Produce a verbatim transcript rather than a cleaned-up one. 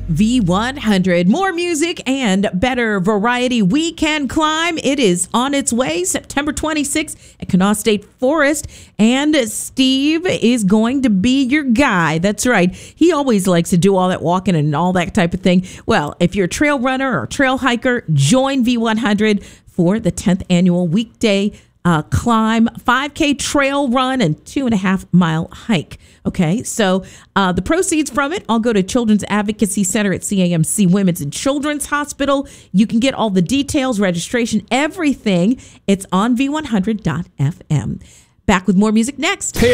V one hundred. More music and better variety. We Can Climb. It is on its way September twenty-sixth at Kanawha State Forest. And Steve is going to be your guy. That's right. He always likes to do all that walking and all that type of thing. Well, if you're a trail runner or trail hiker, join V one hundred for the tenth annual weekday Uh, climb, five K trail run, and two and a half mile hike. Okay, so uh, the proceeds from it all go to Children's Advocacy Center at C A M C Women's and Children's Hospital. You can get all the details, registration, everything. It's on V one hundred dot F M. Back with more music next.